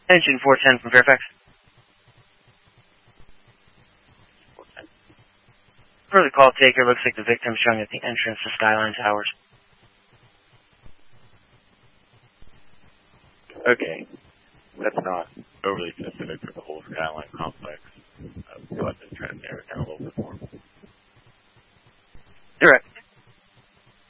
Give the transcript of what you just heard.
Engine 410 from Fairfax. 410. For the call taker, looks like the victim showing at the entrance to Skyline Towers. Okay. That's not overly specific for the whole Skyline complex, but I'm trying to narrow it down a little bit more.